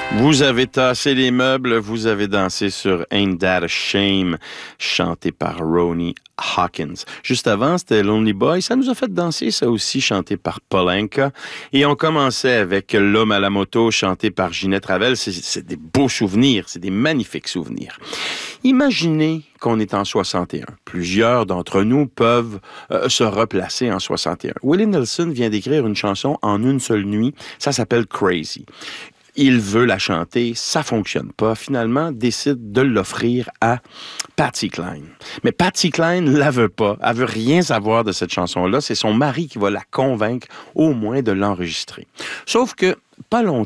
Vous avez tassé les meubles, vous avez dansé sur Ain't That a Shame, chanté par Ronnie Hawkins. Juste avant, c'était Lonely Boy. Ça nous a fait danser, ça aussi, chanté par Polanka. Et on commençait avec L'Homme à la moto, chanté par Ginette Ravel. C'est des beaux souvenirs, c'est des magnifiques souvenirs. Imaginez qu'on est en 61. Plusieurs d'entre nous peuvent se replacer en 61. Willie Nelson vient d'écrire une chanson en une seule nuit. Ça s'appelle Crazy. Il veut la chanter, ça fonctionne pas. Finalement, décide de l'offrir à Patsy Cline. Mais Patsy Cline la veut pas. Elle veut rien savoir de cette chanson-là. C'est son mari qui va la convaincre au moins de l'enregistrer. Sauf que pas longtemps